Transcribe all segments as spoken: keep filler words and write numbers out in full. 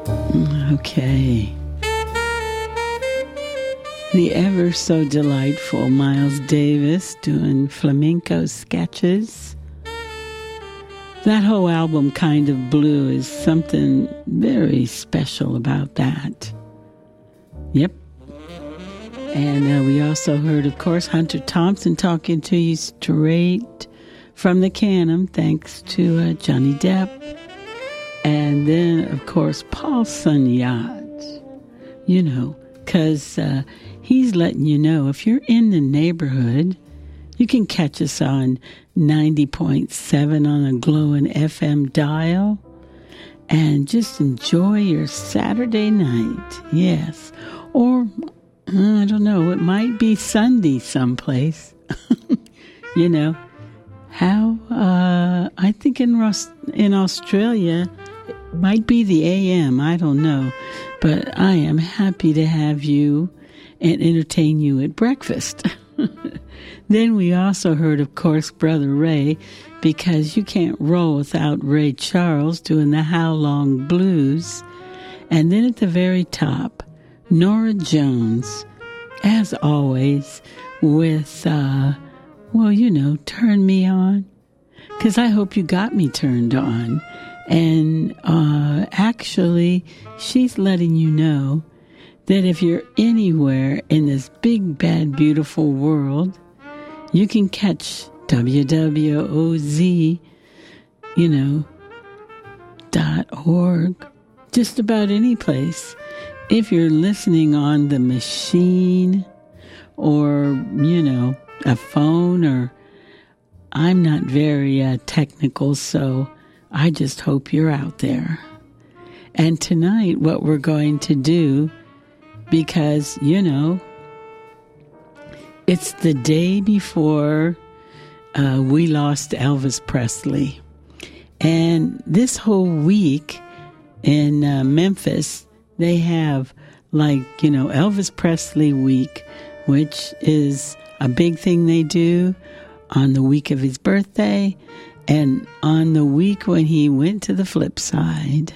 Okay. The ever so delightful Miles Davis doing flamenco sketches. That whole album, Kind of Blue, is something very special about that. Yep. And uh, we also heard, of course, Hunter Thompson talking to you straight from the Cannon, thanks to uh, Johnny Depp. And then, of course, Paul Sun-Yat, you know, because uh, he's letting you know if you're in the neighborhood, you can catch us on ninety point seven on a glowing F M dial and just enjoy your Saturday night. Yes. Or, I don't know, it might be Sunday someplace. You know, how, uh, I think in, Ross, in Australia, it might be the A M, I don't know. But I am happy to have you and entertain you at breakfast. Then we also heard, of course, Brother Ray, because you can't roll without Ray Charles doing the How Long Blues. And then at the very top, Nora Jones, as always, with, uh, well, you know, Turn Me On. Because I hope you got me turned on. And uh, actually, she's letting you know that if you're anywhere in this big, bad, beautiful world, you can catch W W O Z, you know, dot org, just about any place. If you're listening on the machine or, you know, a phone, or I'm not very uh, technical, so I just hope you're out there. And tonight, what we're going to do, because, you know, it's the day before uh, we lost Elvis Presley. And this whole week in uh, Memphis, they have, like, you know, Elvis Presley Week, which is a big thing they do on the week of his birthday and on the week when he went to the flip side.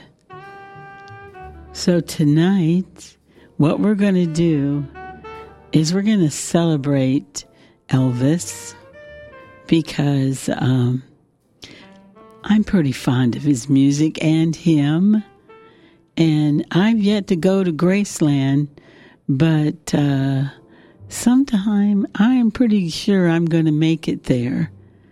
So tonight, what we're going to do is we're going to celebrate Elvis because um, I'm pretty fond of his music and him. And I've yet to go to Graceland, but uh, sometime I am pretty sure I'm going to make it there.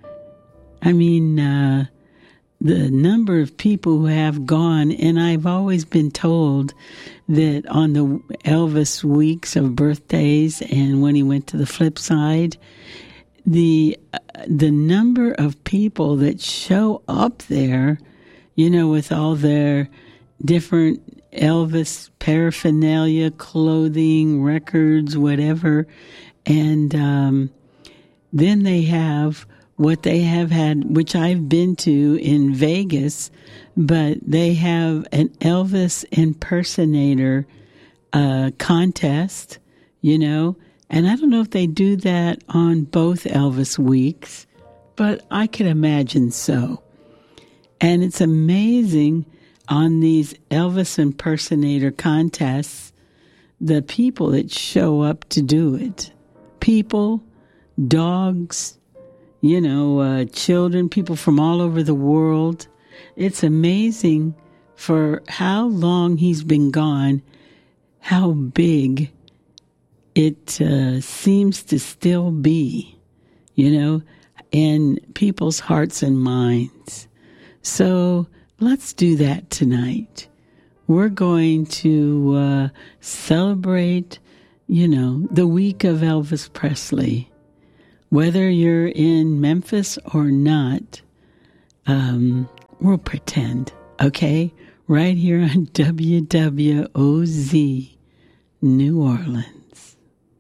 I mean, uh, the number of people who have gone, and I've always been told that on the Elvis weeks of birthdays and when he went to the flip side, the uh, the number of people that show up there, you know, with all their different Elvis paraphernalia, clothing, records, whatever, and um, then they have what they have had, which I've been to in Vegas, but they have an Elvis impersonator uh, contest, you know, and I don't know if they do that on both Elvis weeks, but I can imagine so. And it's amazing on these Elvis impersonator contests, the people that show up to do it. People, dogs, you know, uh, children, people from all over the world. It's amazing for how long he's been gone, how big it uh, seems to still be, you know, in people's hearts and minds. So let's do that tonight. We're going to uh, celebrate, you know, the week of Elvis Presley. Whether you're in Memphis or not, um, we'll pretend, okay? Right here on W W O Z, New Orleans.